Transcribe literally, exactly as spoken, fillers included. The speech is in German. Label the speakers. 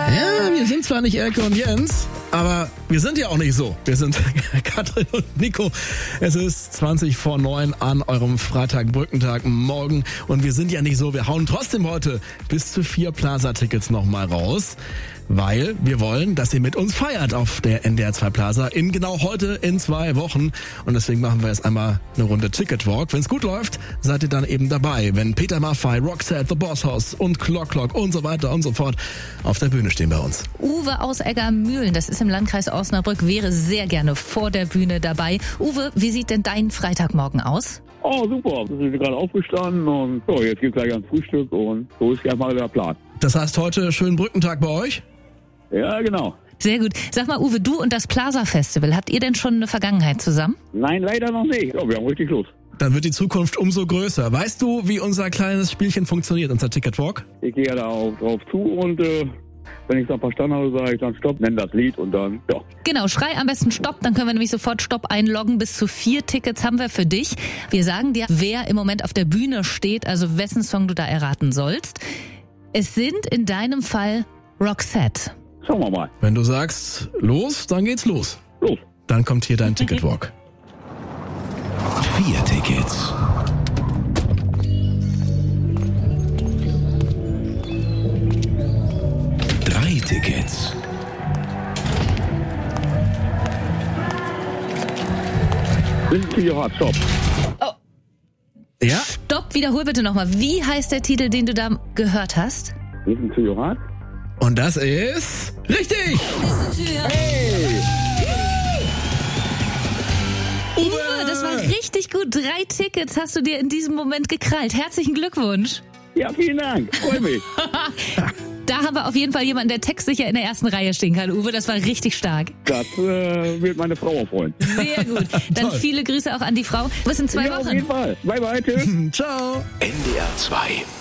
Speaker 1: Ja, wir sind zwar nicht Elke und Jens, aber wir sind ja auch nicht so. Wir sind Katrin und Nico. Es ist zwanzig vor neun an eurem Freitag-Brückentag morgen. Und wir sind ja nicht so. Wir hauen trotzdem heute bis zu vier Plaza-Tickets nochmal raus. Weil wir wollen, dass ihr mit uns feiert auf der N D R zwei Plaza in genau heute in zwei Wochen. Und deswegen machen wir jetzt einmal eine Runde Ticketwalk. Wenn es gut läuft, seid ihr dann eben dabei. Wenn Peter Maffay, Roxette, The Boss House und Clock Clock und so weiter und so fort auf der Bühne stehen bei uns.
Speaker 2: Uwe aus Eggermühlen, das ist im Landkreis Osnabrück, wäre sehr gerne vor der Bühne dabei. Uwe, wie sieht denn dein Freitagmorgen aus?
Speaker 3: Oh, super. Wir sind gerade aufgestanden und so, jetzt gibt's gleich ein Frühstück und so ist erstmal der Plan.
Speaker 1: Das heißt, heute schönen Brückentag bei euch?
Speaker 3: Ja, genau.
Speaker 2: Sehr gut. Sag mal, Uwe, du und das Plaza Festival, habt ihr denn schon eine Vergangenheit zusammen?
Speaker 3: Nein, leider noch nicht. Ja, wir haben richtig Lust.
Speaker 1: Dann wird die Zukunft umso größer. Weißt du, wie unser kleines Spielchen funktioniert, unser Ticketwalk?
Speaker 3: Ich gehe ja da auch drauf zu und äh, wenn ich dann verstanden habe, sage ich dann Stopp, nenn das Lied und dann, ja.
Speaker 2: Genau, schrei am besten Stopp, dann können wir nämlich sofort Stopp einloggen. Bis zu vier Tickets haben wir für dich. Wir sagen dir, wer im Moment auf der Bühne steht, also wessen Song du da erraten sollst. Es sind in deinem Fall Roxette.
Speaker 3: Schauen wir mal.
Speaker 1: Wenn du sagst, los, dann geht's los.
Speaker 3: Los.
Speaker 1: Dann kommt hier dein Ticketwalk.
Speaker 4: Vier Tickets. Drei Tickets.
Speaker 3: Listen to your heart, stopp.
Speaker 2: Oh.
Speaker 1: Ja?
Speaker 2: Stopp, wiederhol bitte nochmal. Wie heißt der Titel, den du da gehört hast?
Speaker 3: Listen to your heart.
Speaker 1: Und das ist richtig!
Speaker 3: Hey!
Speaker 2: Uwe, das war richtig gut. Drei Tickets hast du dir in diesem Moment gekrallt. Herzlichen Glückwunsch.
Speaker 3: Ja, vielen Dank. Freue mich.
Speaker 2: Da haben wir auf jeden Fall jemanden, der textsicher in der ersten Reihe stehen kann, Uwe. Das war richtig stark.
Speaker 3: Das äh, wird meine Frau auch freuen.
Speaker 2: Sehr gut. Dann
Speaker 1: Toll.
Speaker 2: Viele Grüße auch an die Frau. Bis in zwei
Speaker 3: Ja,
Speaker 2: Wochen.
Speaker 3: auf jeden Fall. Bye, bye, tschüss.
Speaker 1: Ciao!
Speaker 4: N D R zwei.